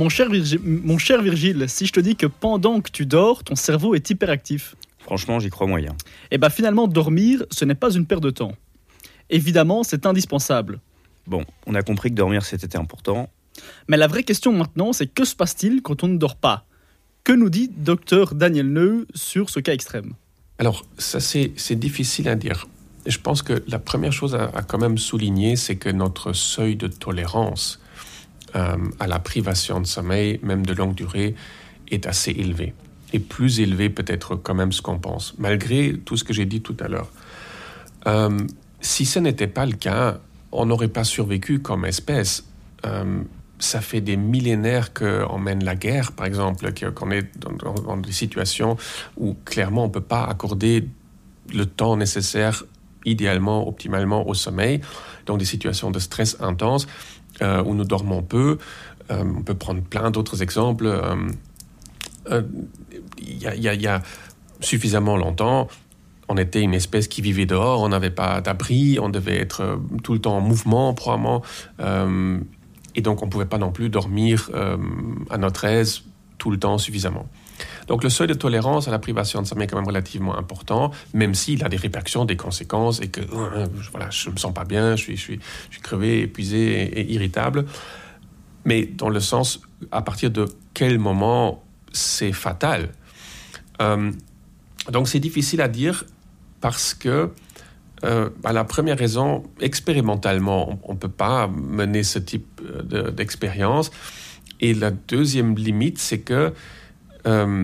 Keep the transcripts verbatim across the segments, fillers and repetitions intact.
Mon cher, Virgi- mon cher Virgile, si je te dis que pendant que tu dors, ton cerveau est hyperactif, Franchement, j'y crois moyen. eh bien finalement, dormir, ce n'est pas une perte de temps. Évidemment, c'est indispensable. Bon, on a compris que dormir c'était important. Mais la vraie question maintenant, c'est que se passe-t-il quand on ne dort pas ? Que nous dit docteur Daniel Neu sur ce cas extrême ? Alors, ça, c'est, c'est difficile à dire. Je pense que la première chose à, à quand même souligner, c'est que notre seuil de tolérance euh, à la privation de sommeil, même de longue durée, est assez élevé. Et plus élevé peut-être quand même ce qu'on pense, malgré tout ce que j'ai dit tout à l'heure. Euh, si ce n'était pas le cas, on n'aurait pas survécu comme espèce. Euh, ça fait des millénaires qu'on mène la guerre, par exemple, qu'on est dans, dans, dans des situations où clairement on ne peut pas accorder le temps nécessaire, idéalement, optimalement, au sommeil. Donc des situations de stress intense euh, où nous dormons peu. Euh, on peut prendre plein d'autres exemples. Euh, euh, y a, y a, y a suffisamment longtemps, on était une espèce qui vivait dehors, on n'avait pas d'abri, on devait être tout le temps en mouvement, probablement. Euh, et donc, on ne pouvait pas non plus dormir euh, à notre aise tout le temps suffisamment. Donc, le seuil de tolérance à la privation de sommeil est quand même relativement important, même s'il a des répercussions, des conséquences, et que euh, voilà, je ne me sens pas bien, je suis, je suis, je suis crevé, épuisé et, et irritable. Mais dans le sens, à partir de quel moment c'est fatal. Euh, donc, c'est difficile à dire parce que Euh, bah, la première raison, expérimentalement, on ne peut pas mener ce type de, d'expérience. Et la deuxième limite, c'est que euh,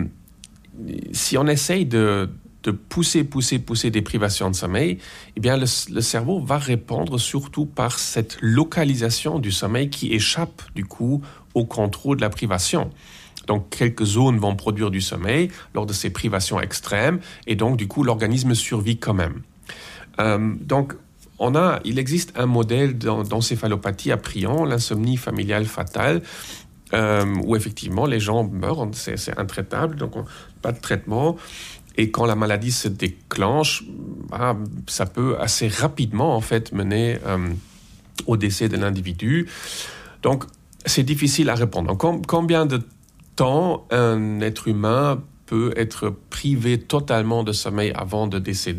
si on essaye de, de pousser, pousser, pousser des privations de sommeil, eh bien, le, le cerveau va répondre surtout par cette localisation du sommeil qui échappe, du coup, au contrôle de la privation. Donc, quelques zones vont produire du sommeil lors de ces privations extrêmes, et donc, du coup, l'organisme survit quand même. Euh, donc, on a, il existe un modèle d'encéphalopathie à prion, l'insomnie familiale fatale, euh, où effectivement les gens meurent, c'est, c'est intraitable, donc on, pas de traitement. Et quand la maladie se déclenche, bah, ça peut assez rapidement en fait mener euh, au décès de l'individu. Donc, c'est difficile à répondre. Donc, com- combien de temps un être humain peut être privé totalement de sommeil avant de décéder ?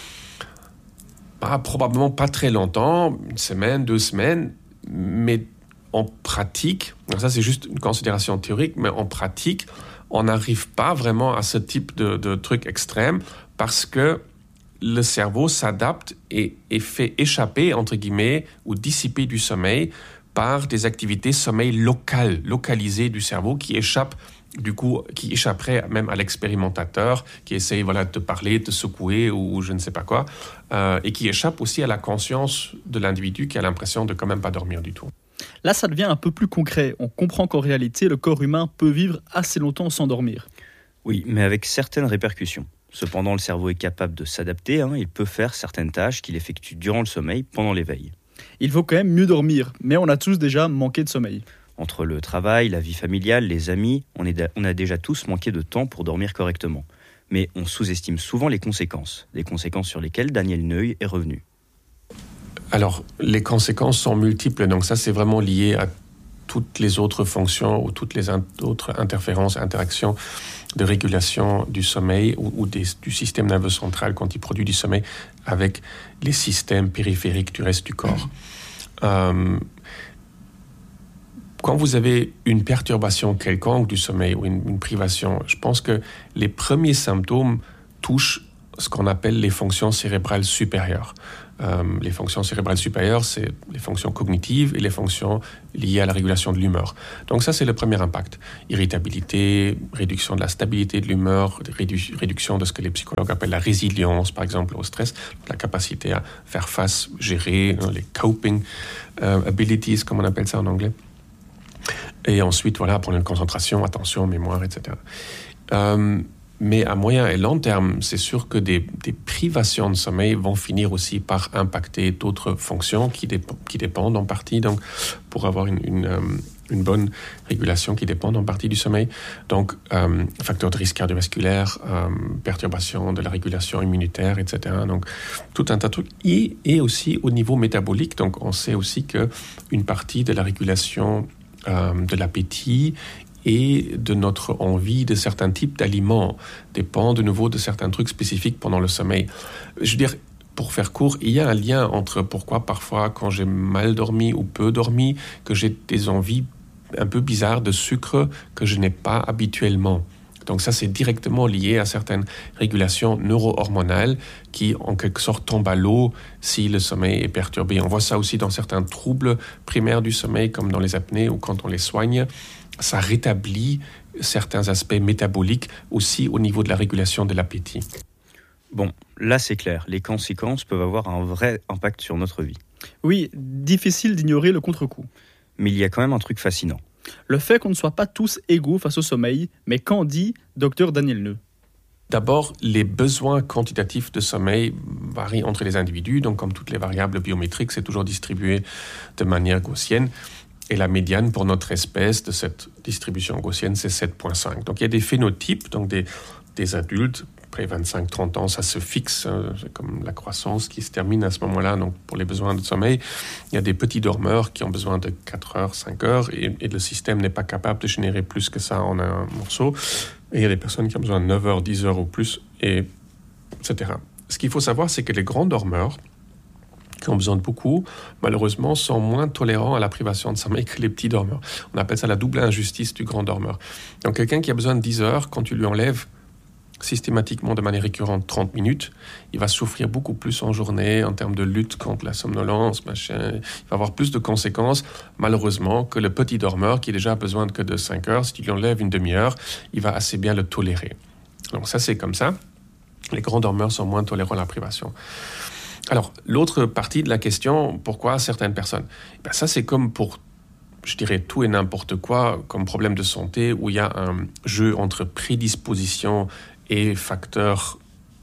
Bah, probablement pas très longtemps, une semaine, deux semaines, mais en pratique, ça c'est juste une considération théorique, mais en pratique, on n'arrive pas vraiment à ce type de, de truc extrême parce que le cerveau s'adapte et, et fait échapper, entre guillemets, ou dissiper du sommeil par des activités sommeil locales, localisées du cerveau qui échappent du coup, qui échapperait même à l'expérimentateur, qui essaye voilà, de te parler, de te secouer ou, ou je ne sais pas quoi, euh, et qui échappe aussi à la conscience de l'individu qui a l'impression de quand même pas dormir du tout. Là, ça devient un peu plus concret. On comprend qu'en réalité, le corps humain peut vivre assez longtemps sans dormir. Oui, mais avec certaines répercussions. Cependant, le cerveau est capable de s'adapter, hein, il peut faire certaines tâches qu'il effectue durant le sommeil, pendant l'éveil. Il faut quand même mieux dormir, mais on a tous déjà manqué de sommeil. Entre le travail, la vie familiale, les amis, on, est, on a déjà tous manqué de temps pour dormir correctement. Mais on sous-estime souvent les conséquences, des conséquences sur lesquelles Daniel Neu est revenu. Alors, les conséquences sont multiples, donc ça c'est vraiment lié à toutes les autres fonctions ou toutes les in- autres interférences, interactions de régulation du sommeil ou, ou des, du système nerveux central quand il produit du sommeil avec les systèmes périphériques du reste du corps. Euh, Quand vous avez une perturbation quelconque du sommeil ou une, une privation, je pense que les premiers symptômes touchent ce qu'on appelle les fonctions cérébrales supérieures. Euh, les fonctions cérébrales supérieures, c'est les fonctions cognitives et les fonctions liées à la régulation de l'humeur. Donc ça, c'est le premier impact. Irritabilité, réduction de la stabilité de l'humeur, rédu- réduction de ce que les psychologues appellent la résilience, par exemple, au stress, la capacité à faire face, gérer, hein, les coping euh, abilities, comme on appelle ça en anglais. Et ensuite, voilà, prendre une concentration, attention, mémoire, et cetera. Euh, mais à moyen et long terme, c'est sûr que des, des privations de sommeil vont finir aussi par impacter d'autres fonctions qui, dép- qui dépendent en partie, donc pour avoir une, une, euh, une bonne régulation qui dépend en partie du sommeil. Donc, euh, facteurs de risque cardiovasculaire, euh, perturbation de la régulation immunitaire, et cetera. Donc, tout un tas de trucs. Et, et aussi au niveau métabolique, donc on sait aussi qu'une partie de la régulation euh, de l'appétit et de notre envie de certains types d'aliments, dépend de nouveau de certains trucs spécifiques pendant le sommeil. Je veux dire, pour faire court, il y a un lien entre pourquoi parfois quand j'ai mal dormi ou peu dormi, que j'ai des envies un peu bizarres de sucre que je n'ai pas habituellement. Donc ça, c'est directement lié à certaines régulations neuro-hormonales qui, en quelque sorte, tombent à l'eau si le sommeil est perturbé. On voit ça aussi dans certains troubles primaires du sommeil, comme dans les apnées ou quand on les soigne. Ça rétablit certains aspects métaboliques aussi au niveau de la régulation de l'appétit. Bon, là c'est clair, les conséquences peuvent avoir un vrai impact sur notre vie. Oui, difficile d'ignorer le contre-coup. Mais il y a quand même un truc fascinant. Le fait qu'on ne soit pas tous égaux face au sommeil, mais qu'en dit docteur Daniel Neu? D'abord, les besoins quantitatifs de sommeil varient entre les individus. Donc, comme toutes les variables biométriques, c'est toujours distribué de manière gaussienne. Et la médiane pour notre espèce de cette distribution gaussienne, c'est sept virgule cinq. Donc, il y a des phénotypes, donc des, des adultes, après vingt-cinq à trente ans, ça se fixe. Hein, c'est comme la croissance qui se termine à ce moment-là. Donc, pour les besoins de sommeil, il y a des petits dormeurs qui ont besoin de quatre heures, cinq heures, et, et le système n'est pas capable de générer plus que ça en un morceau. Et il y a des personnes qui ont besoin de neuf heures, dix heures ou plus, et, et cetera. Ce qu'il faut savoir, c'est que les grands dormeurs, qui ont besoin de beaucoup, malheureusement, sont moins tolérants à la privation de sommeil que les petits dormeurs. On appelle ça la double injustice du grand dormeur. Donc, quelqu'un qui a besoin de dix heures, quand tu lui enlèves systématiquement de manière récurrente trente minutes, il va souffrir beaucoup plus en journée en termes de lutte contre la somnolence, machin. Il va avoir plus de conséquences, malheureusement, que le petit dormeur qui déjà a besoin que de cinq heures. Si tu lui enlèves une demi-heure, il va assez bien le tolérer. Donc ça, c'est comme ça. Les grands dormeurs sont moins tolérants à la privation. Alors, l'autre partie de la question, pourquoi certaines personnes? Ben, ça, c'est comme pour, je dirais, tout et n'importe quoi comme problème de santé où il y a un jeu entre prédisposition et facteurs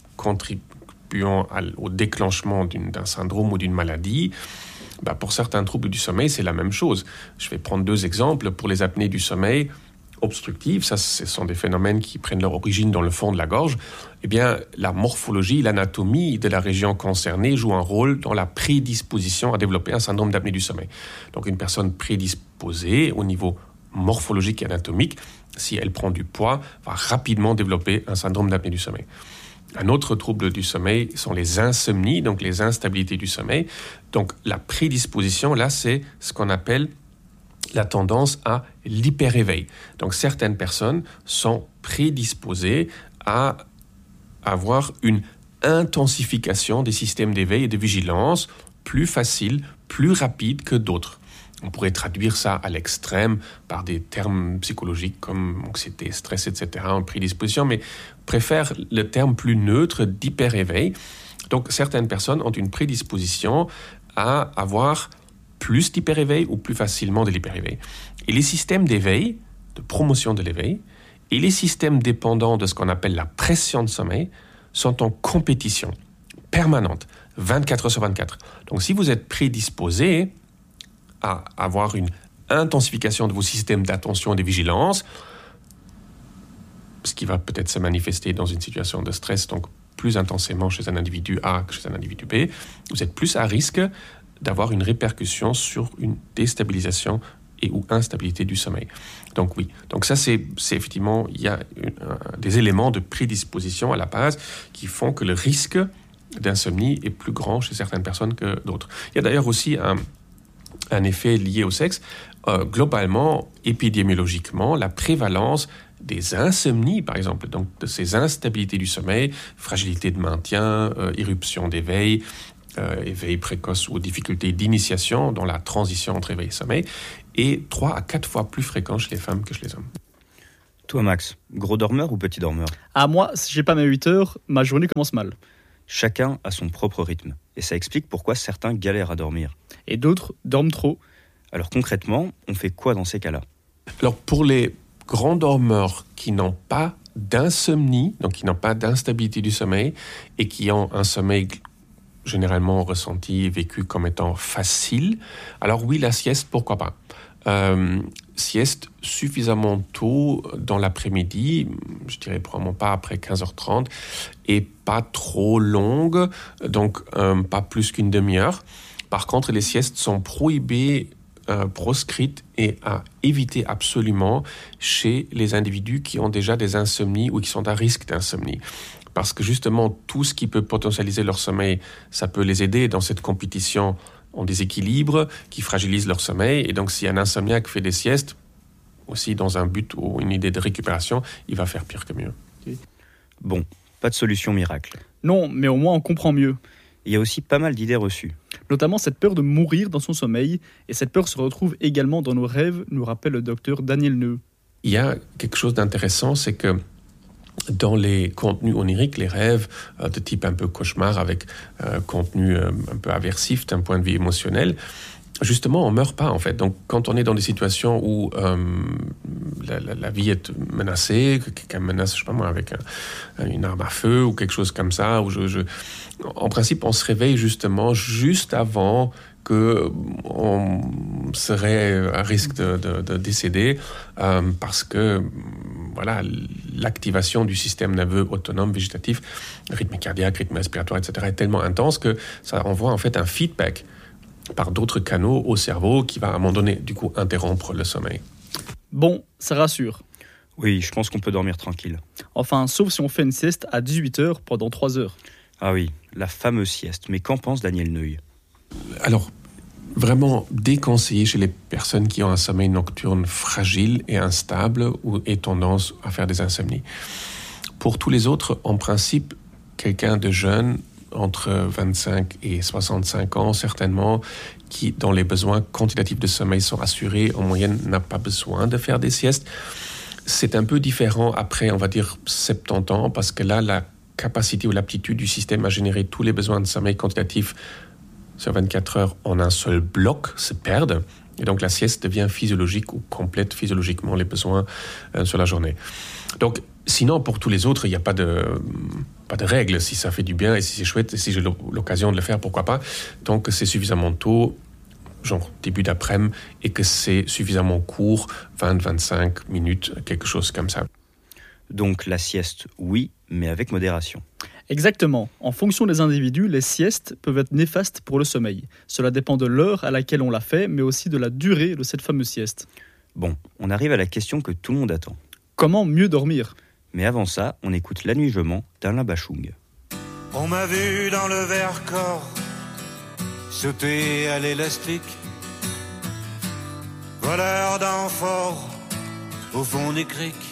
contribuant à, au déclancement d'une, d'un syndrome ou d'une maladie. Ben, pour certains troubles du sommeil, c'est la même chose. Je vais prendre deux exemples. Pour les apnées du sommeil obstructives, ça, ce sont des phénomènes qui prennent leur origine dans le fond de la gorge. Eh bien, la morphologie, l'anatomie de la région concernée joue un rôle dans la prédisposition à développer un syndrome d'apnée du sommeil. Donc, une personne prédisposée au niveau morphologique et anatomique, si elle prend du poids, va rapidement développer un syndrome d'apnée du sommeil. Un autre trouble du sommeil sont les insomnies, donc les instabilités du sommeil. Donc, la prédisposition, là, c'est ce qu'on appelle la tendance à l'hyperéveil. Donc, certaines personnes sont prédisposées à avoir une intensification des systèmes d'éveil et de vigilance plus facile, plus rapide que d'autres. On pourrait traduire ça à l'extrême par des termes psychologiques comme anxiété, stress, et cetera, en prédisposition, mais préfère le terme plus neutre d'hyperéveil. Donc, certaines personnes ont une prédisposition à avoir plus d'hyperéveil ou plus facilement de l'hyperéveil. Et les systèmes d'éveil, de promotion de l'éveil, et les systèmes dépendants de ce qu'on appelle la pression de sommeil sont en compétition permanente, vingt-quatre heures sur vingt-quatre. Donc, si vous êtes prédisposé à avoir une intensification de vos systèmes d'attention et de vigilance, ce qui va peut-être se manifester dans une situation de stress, donc plus intensément chez un individu A que chez un individu B, vous êtes plus à risque d'avoir une répercussion sur une déstabilisation et ou instabilité du sommeil. Donc oui, donc ça c'est, c'est effectivement, il y a une, un, des éléments de prédisposition à la base qui font que le risque d'insomnie est plus grand chez certaines personnes que d'autres. Il y a d'ailleurs aussi un un effet lié au sexe. Euh, globalement, épidémiologiquement, la prévalence des insomnies, par exemple, donc de ces instabilités du sommeil, fragilité de maintien, euh, irruption d'éveil, euh, éveil précoce ou difficulté d'initiation dans la transition entre éveil et sommeil, est trois à quatre fois plus fréquent chez les femmes que chez les hommes. Toi, Max, gros dormeur ou petit dormeur? Ah, moi, si j'ai pas mes huit heures, ma journée commence mal. Chacun a son propre rythme, et ça explique pourquoi certains galèrent à dormir. Et d'autres dorment trop. Alors concrètement, on fait quoi dans ces cas-là? Alors pour les grands dormeurs qui n'ont pas d'insomnie, donc qui n'ont pas d'instabilité du sommeil, et qui ont un sommeil généralement ressenti et vécu comme étant facile, alors oui, la sieste, pourquoi pas. Euh, sieste suffisamment tôt dans l'après-midi, je dirais probablement pas après quinze heures trente, et pas trop longue, donc euh, pas plus qu'une demi-heure. Par contre, les siestes sont prohibées euh, proscrite et à éviter absolument chez les individus qui ont déjà des insomnies ou qui sont à risque d'insomnie. Parce que justement, tout ce qui peut potentialiser leur sommeil, ça peut les aider dans cette compétition en déséquilibre, qui fragilise leur sommeil. Et donc, si un insomniaque fait des siestes, aussi dans un but ou une idée de récupération, il va faire pire que mieux. Bon, pas de solution miracle. Non, mais au moins on comprend mieux. Il y a aussi pas mal d'idées reçues. Notamment cette peur de mourir dans son sommeil, et cette peur se retrouve également dans nos rêves, nous rappelle le docteur Daniel Neu. Il y a quelque chose d'intéressant, c'est que dans les contenus oniriques, les rêves euh, de type un peu cauchemar avec euh, contenu euh, un peu aversif d'un point de vue émotionnel, justement, on ne meurt pas, en fait. Donc, quand on est dans des situations où euh, la, la, la vie est menacée, que quelqu'un menace, je sais pas moi, avec un, une arme à feu ou quelque chose comme ça, où je, je, en principe, on se réveille justement juste avant qu'on serait à risque de, de, de décéder euh, parce que voilà, l'activation du système nerveux autonome végétatif, rythme cardiaque, rythme respiratoire, et cetera, est tellement intense que ça envoie en fait un feedback par d'autres canaux au cerveau qui va à un moment donné, du coup, interrompre le sommeil. Bon, ça rassure. Oui, je pense qu'on peut dormir tranquille. Enfin, sauf si on fait une sieste à dix-huit heures pendant trois heures. Ah oui, la fameuse sieste. Mais qu'en pense Daniel Neuil ? Alors, vraiment déconseillé chez les personnes qui ont un sommeil nocturne fragile et instable ou aient tendance à faire des insomnies. Pour tous les autres, en principe, quelqu'un de jeune, entre vingt-cinq et soixante-cinq ans, certainement, qui, dont les besoins quantitatifs de sommeil sont assurés, en moyenne, n'a pas besoin de faire des siestes. C'est un peu différent après, on va dire, soixante-dix ans, parce que là, la capacité ou l'aptitude du système à générer tous les besoins de sommeil quantitatif sur vingt-quatre heures en un seul bloc se perdent. Et donc, la sieste devient physiologique ou complète physiologiquement les besoins euh, sur la journée. Donc, sinon, pour tous les autres, il n'y a pas de, pas de règle. Si ça fait du bien et si c'est chouette et si j'ai l'occasion de le faire, pourquoi pas. Tant que c'est suffisamment tôt, genre début d'après-midi, et que c'est suffisamment court, vingt à vingt-cinq minutes, quelque chose comme ça. Donc la sieste, oui, mais avec modération. Exactement. En fonction des individus, les siestes peuvent être néfastes pour le sommeil. Cela dépend de l'heure à laquelle on l'a fait, mais aussi de la durée de cette fameuse sieste. Bon, on arrive à la question que tout le monde attend. Comment mieux dormir ? Mais avant ça, on écoute La Nuit je mens d'Alain Bachung. On m'a vu dans le Vercors sauter à l'élastique, voleur d'amphores au fond des criques.